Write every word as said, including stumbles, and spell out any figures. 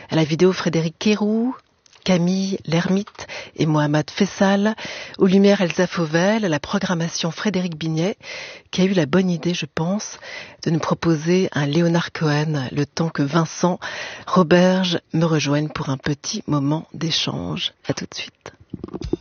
À la vidéo, Frédéric Quérou, Camille Lermite et Mohamed Fessal. Aux lumières, Elsa Fauvel. À la programmation, Frédéric Bignet, qui a eu la bonne idée, je pense, de nous proposer un Léonard Cohen, le temps que Vincent Roberge me rejoigne pour un petit moment d'échange. À tout de suite.